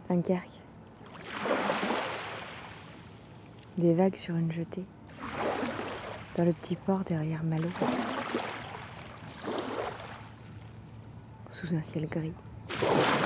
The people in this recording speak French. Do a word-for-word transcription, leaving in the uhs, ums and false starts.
Dunkerque. Des vagues sur une jetée. Dans le petit port derrière Malo. Sous un ciel gris.